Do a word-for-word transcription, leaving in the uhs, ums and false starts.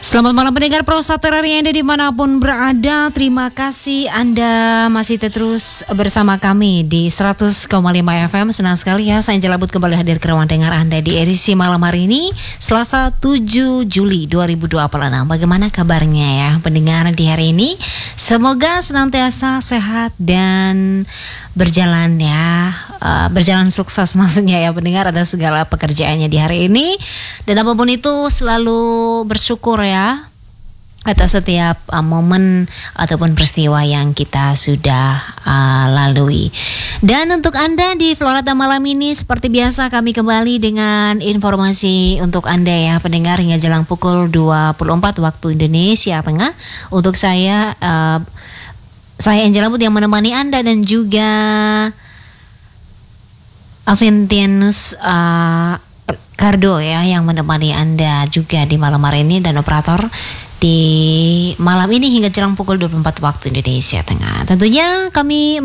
Selamat malam pendengar Prosa Terari Anda dimanapun berada. Terima kasih Anda masih terus bersama kami di seratus koma lima F M. Senang sekali ya, saya Angela But kembali hadir ke ruang dengar Anda di edisi malam hari ini, Selasa tujuh Juli dua ribu dua puluh enam. Bagaimana kabarnya ya pendengar di hari ini? Semoga senantiasa sehat dan berjalan ya, uh, berjalan sukses maksudnya ya pendengar atas segala pekerjaannya di hari ini. Dan apapun itu selalu bersyukur ya atas setiap uh, momen ataupun peristiwa yang kita sudah uh, lalui. Dan untuk Anda di Florida malam ini seperti biasa kami kembali dengan informasi untuk Anda ya pendengar hingga jelang pukul dua puluh empat waktu Indonesia Tengah. Untuk saya uh, saya Angela But yang menemani Anda dan juga Aventianus uh, Cardo ya yang menemani Anda juga di malam hari ini, dan operator di malam ini hingga jelang pukul dua puluh empat waktu Indonesia Tengah. Tentunya kami